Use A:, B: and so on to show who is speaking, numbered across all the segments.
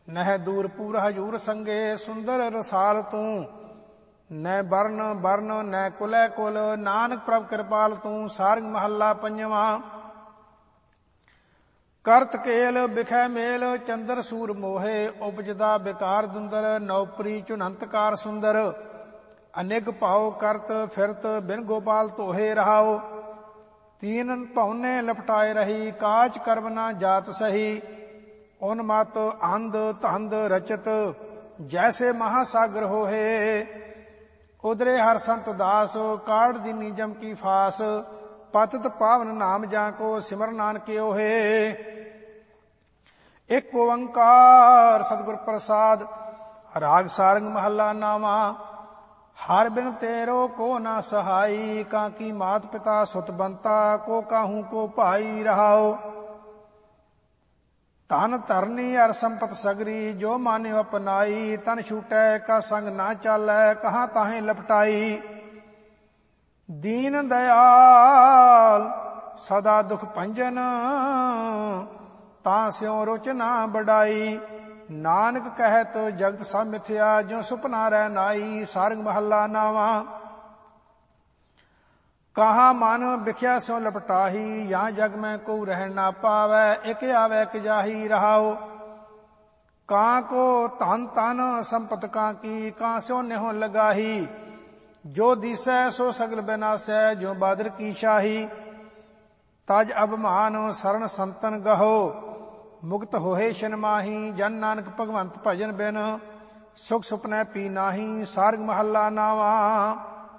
A: ਨਹਿ ਦੂਰ ਪੂਰ ਹਜੂਰ ਸੰਗੇ, ਸੁੰਦਰ ਰਸਾਲ ਤੂੰ। ਨੈ ਬਰਨ ਬਰਨ ਨੈ ਕੁਲੈ ਕੁਲ, ਨਾਨਕ ਪ੍ਰਭ ਕਿਰਪਾਲ ਤੂੰ। ਸਾਰੰਗ ਮਹੱਲਾ ਪੰਜਵਾਂ। ਕਰਤ ਕੇਲ ਬਿਖੈ ਮੇਲ, ਚੰਦਰ ਸੂਰ ਮੋਹੇ। ਉਪਜਦਾ ਬਿਕਾਰ ਦੁੰਦਰ, ਨੌਪਰੀ ਚੁਨੰਤਕਾਰ ਸੁੰਦਰ। ਅਨੇਕ ਭਾਉ ਕਰਤ ਫਿਰਤ, ਬਿਨ ਗੋਪਾਲ ਧੋਹੇ ਰਹਾਉ। ਤੀਨ ਭਉਨੇ ਲਪਟਾਏ ਰਹੀ, ਕਾਚ ਕਰਮ ਨਾ ਜਾਤ ਸਹੀ। ਉਨਮਤ ਅੰਧ ਧੰਦ ਰਚਤ, ਜੈਸੇ ਮਹਾਸਾਗਰ ਹੋਏ। ਉਦਰੇ ਹਰ ਸੰਤ ਦਾਸ, ਕਾੜ ਦੀਨੀ ਜਮ ਕੀ ਫਾਸ। ਪਤਿਤ ਪਾਵਨ ਨਾਮ ਜਾਂ ਕੋ, ਸਿਮਰ ਨਾਨਕੇ ਓਹੇ। ਇੱਕ ਓੰਕਾਰ ਸਤਿਗੁਰ ਪ੍ਰਸਾਦ। ਰਾਗ ਸਾਰੰਗ ਮਹੱਲਾ ਨਾਵਾਂ। ਹਰ ਬਿਨ ਤੇਰੋ ਕੋ ਨਾ ਸਹਾਈ, ਕਾਕੀ ਮਾਤ ਪਿਤਾ ਸੁਤ ਬੰਤਾ। ਕੋ ਕਾਹੂ ਕੋ ਭਾਈ ਰਹਾਓ। ਧਨ ਧਰਨੀ ਅਰ ਸੰਪਤ ਸਗਰੀ, ਜੋ ਮਾਨਿਓ ਅਪਨਾਈ। ਤਨ ਛੂਟੈ ਕਾ ਸੰਗ ਨਾ ਚਾਲੈ, ਕਹਾਂ ਤਾਹੇ ਲਪਟਾਈ। ਦੀਨ ਦਇਆਲ ਸਦਾ ਦੁਖ ਭੰਜਨ, ਤਾਂ ਸਿਉ ਰੁਚ ਨਾ ਬੜਾਈ। ਨਾਨਕ ਕਹਿਤ ਜਗਤ ਸਭ ਮਿਥਿਆ, ਜਿਉ ਸੁਪਨਾ ਰਹਿ ਨਾਈ। ਸਾਰੰਗ ਮਹੱਲਾ ਨਾਵਾਂ। ਕਹਾ ਮਨ ਬਿਖਿਆ ਸਿਉ ਲਪਟਾਹੀ, ਜਾਂ ਜਗ ਮੈਂ ਕੋ ਰਹਿਣ ਨਾ ਪਾਵੈ। ਇਕ ਆਵੈ ਇਕ ਜਾਹੀ ਰਹਾਉ। ਕਾਂ ਕੋ ਧਨ ਤਨ ਸੰਪਤ ਕਾਂ ਕੀ, ਕਾਂ ਸਿਉ ਨਿਹੁ ਲਗਾਹੀ। ਜੋ ਦੀਸੈ ਸੋ ਸਗਲ ਬਿਨਾਸੈ, ਜੋ ਬਾਦਰ ਕੀ ਸ਼ਾਹੀ। ਤਜ ਅਭਮਾਨ ਸਰਣ ਸੰਤਨ ਗਹੋ, ਮੁਕਤ ਹੋਏ ਸ਼ਨ ਮਾਹੀ। ਜਨ ਨਾਨਕ ਭਗਵੰਤ ਭਜਨ ਬਿਨ, ਸੁਖ ਸੁਪਨੈ ਪੀ ਨਾਹੀ। ਸਾਰੰਗ ਮਹੱਲਾ ਨਾਵਾਂ।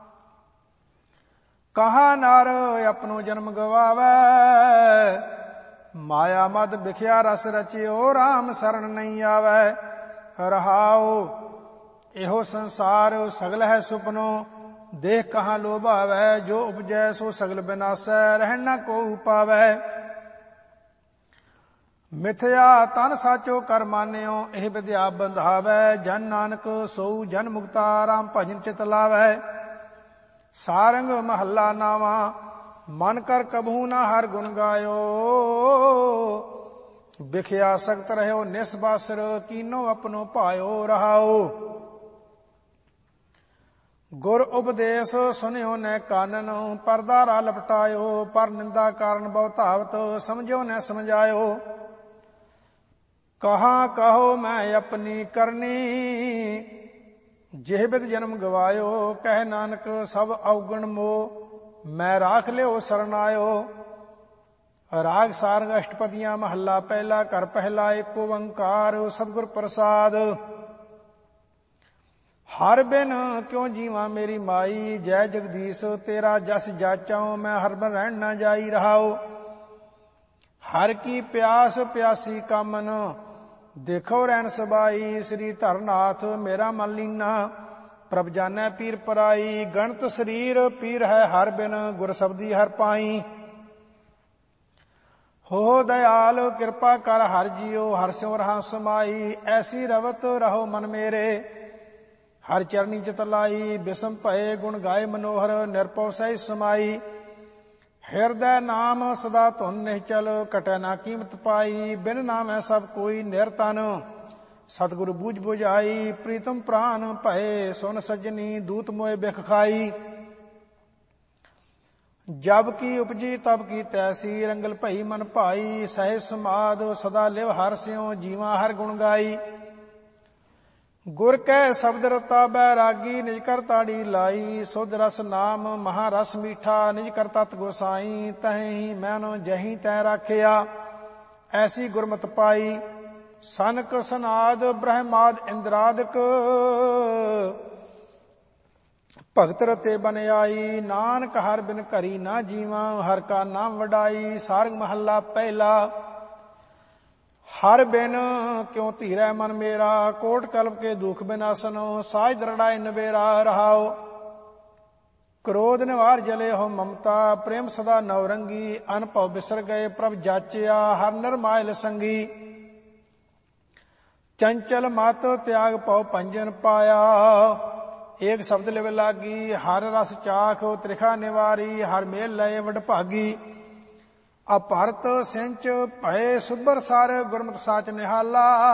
A: ਕਹਾ ਨਰ ਆਪਣੋ ਜਨਮ ਗਵਾਵੈ, ਮਾਇਆ ਮਦ ਬਿਖਿਆ ਰਸ ਰਚਿਓ। ਰਾਮ ਸਰਣ ਨਹੀਂ ਆਵੈ ਰਹਾਉ। ਇਹੋ ਸੰਸਾਰ ਸਗਲ ਹੈ ਸੁਪਨੋ, ਦੇਖ ਕਹਾਂ ਲੋਭਾਵੈ। ਜੋ ਉਪਜੈ ਸੋ ਸਗਲ ਬਿਨਾਸੈ, ਰਹਿਣ ਨਾ ਕੋ ਪਾਵੈ। ਮਿਥਿਆ ਤਨ ਸਾਚੋ ਕਰ ਮਾਨਿਓ, ਇਹ ਵਿਦਿਆ ਬੰਧਾਵੈ। ਜਨ ਨਾਨਕ ਸੋਊ ਜਨ ਮੁਕਤਾ, ਰਾਮ ਭਜਨ ਚਿਤ ਲਾਵੈ। ਸਾਰੰਗ ਮਹੱਲਾ ਨਾਵਾਂ। ਮਨ ਕਰ ਕਬਹੂ ਨਾ ਹਰ ਗੁਣ ਗਾਇਓ, ਬਿਖਿਆ ਸਖਤ ਰਹਿਓ ਨਿਸਬਾਸਰ। ਕੀਨੋ ਆਪਣੋ ਭਾਇਓ ਰਹਾਉ। ਗੁਰ ਉਪਦੇਸ਼ ਸੁਨਿਓ ਨੈ ਕਾਨਨ, ਪਰਦਾ ਰਾ ਲਪਟਾਇਓ। ਪਰ ਨਿੰਦਾ ਕਾਰਨ ਬਹੁ ਧਾਵਤ, ਸਮਝਿਓ ਨੈ ਸਮਝਾਇਓ। ਕਹਾ ਕਹੋ ਮੈਂ ਆਪਣੀ ਕਰਨੀ, ਜਿਹ ਬਿਦ ਜਨਮ ਗਵਾਇਓ। ਕਹਿ ਨਾਨਕ ਸਭ ਔਗਣ ਮੋਹ, ਮੈਂ ਰਾਖ ਲਿਓ ਸਰਣ ਆਇਓ। ਰਾਗ ਸਾਰੰਗ ਅਸ਼ਟਪਦੀਆਂ ਮਹੱਲਾ ਪਹਿਲਾ। ਘਰ ਪਹਿਲਾ। ਏਕ ਓੰਕਾਰ ਸਤਿਗੁਰ ਪ੍ਰਸਾਦ। ਹਰ ਬਿਨ ਕਿਉ ਜੀਵਾਂ ਮੇਰੀ ਮਾਈ, ਜੈ ਜਗਦੀਸ਼ ਤੇਰਾ ਜਸ ਜਾਚਾਉ। ਮੈਂ ਹਰ ਬਿਨ ਰਹਿਣ ਨਾ ਜਾਈ ਰਹਾਉ। ਹਰ ਕੀ ਪਿਆਸ ਪਿਆਸੀ ਕਾਮਨ, ਦੇਖੋ ਰਹਿਣ ਸਬਾਈ। ਸ੍ਰੀ ਧਰਨਾਥ ਮੇਰਾ ਮਨ ਲੀਨਾ, ਪ੍ਰਭ ਜਾਨੈ ਪੀਰ ਪਰਾਈ। ਗਣਤ ਸਰੀਰ ਪੀਰ ਹੈ ਹਰ ਬਿਨ, ਗੁਰ ਸਬਦੀ ਹਰ ਪਾਈ। ਹੋ ਦਇਆਲ ਕਿਰਪਾ ਕਰ ਹਰ ਜੀਓ, ਹਰ ਸਿਉ ਰਹਾ ਸਮਾਈ। ਐਸੀ ਰਵਤ ਰਹੋ ਮਨ ਮੇਰੇ, ਹਰ ਚਰਨੀ ਚਿਤ ਲਾਈ। ਬਿਸਮ ਭਏ ਗੁਣ ਗਾਏ ਮਨੋਹਰ, ਨਿਰਭਉ ਸਹਿ ਸਮਾਈ। ਹਿਰਦੈ ਨਾਮ ਸਦਾ ਧੁਨ ਨਿਹਚਲ, ਕਟੈ ਨਾ ਕੀਮਤ ਪਾਈ। ਬਿਨ ਨਾਮੈ ਸਭ ਕੋਈ ਨਿਰਤਨ, ਸਤਿਗੁਰ ਬੂਝ ਬੁਝਾਈ। ਪ੍ਰੀਤਮ ਪ੍ਰਾਨ ਭਏ ਸੁਨ ਸੱਜਣੀ, ਦੂਤ ਮੋਏ ਬਿਖ ਖਾਈ। ਜਬ ਕੀ ਉਪਜੀ ਤਬ ਕੀ ਤੈਸੀ, ਰੰਗਲ ਭਈ ਮਨ ਭਾਈ। ਸਹਿ ਸਮਾਦ ਸਦਾ ਲਿਵ ਹਰ ਸਿਉ, ਜੀਵਾਂ ਹਰ ਗੁਣ ਗਾਈ। ਗੁਰ ਕੈ ਸ਼ਬਦ ਰਤਾ ਬੈਰਾਗੀ, ਨਿਜ ਕਰ ਤਾੜੀ ਲਾਈ। ਸੁਧ ਰਸ ਨਾਮ ਮਹਾ ਰਸ ਮੀਠਾ, ਨਿਜ ਕਰ ਤਤ ਗੋਸਾਈ। ਤਹੀਂ ਮੈਨੋ ਜਹੀਂ ਤੈ ਰਾਖਿਆ, ਐਸੀ ਗੁਰਮਤਿ ਪਾਈ। ਸਨਕ ਸਨਾਦ ਬ੍ਰਹਮਾਦ ਇੰਦਰਾਦਿਕ, ਭਗਤ ਰਤੇ ਬਨ ਆਈ। ਨਾਨਕ ਹਰ ਬਿਨ ਘਰੀ ਨਾ ਜੀਵਾਂ, ਹਰ ਕਾ ਨਾਮ ਵਡਾਈ। ਸਾਰੰਗ ਮਹੱਲਾ ਪਹਿਲਾ। ਹਰ ਬਿਨ ਕਿਉ ਧੀਰੈ ਮਨ ਮੇਰਾ, ਕੋਟ ਕਲਪ ਕੇ ਦੁਖ ਬਿਨਾਸਨੋ। ਸਾਜ ਦਰੜਾਏ ਨਵੇਰਾ ਰਹਾਉ। ਕ੍ਰੋਧ ਨਿਵਾਰ ਜਲੇ ਹੋ ਮਮਤਾ, ਪ੍ਰੇਮ ਸਦਾ ਨਵਰੰਗੀ। ਅਨਭਉ ਬਿਸਰ ਗਏ ਪ੍ਰਭ ਜਾਚਿਆ, ਹਰ ਨਿਰਮਾਇਲ ਸੰਗੀ। ਚੰਚਲ ਮਤ ਤਿਆਗ ਭਉ ਭੰਜਨ ਪਾਇਆ, ਏਕ ਸ਼ਬਦ ਲਿਵ ਲਾਗੀ। ਹਰ ਰਸ ਚਾਖ ਤ੍ਰਿਖਾ ਨਿਵਾਰੀ, ਹਰ ਮੇਲ ਲਏ ਵਡਭਾਗੀ। ਅਭਰਤ ਸਿੰਚ ਭਏ ਸੁਭਰ ਸਰ, ਗੁਰਮਤਿ ਸਾਚ ਨਿਹਾਲਾ।